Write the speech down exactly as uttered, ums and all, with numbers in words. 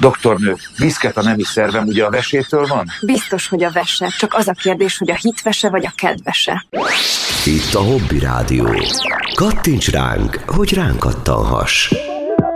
Doktornő, viszket a nemi szervem, ugye a vesétől van? Biztos, hogy a vese. Csak az a kérdés, hogy a hitvese vagy a kedvese. Itt a Hobby Rádió. Kattints ránk, hogy ránk kattanhass.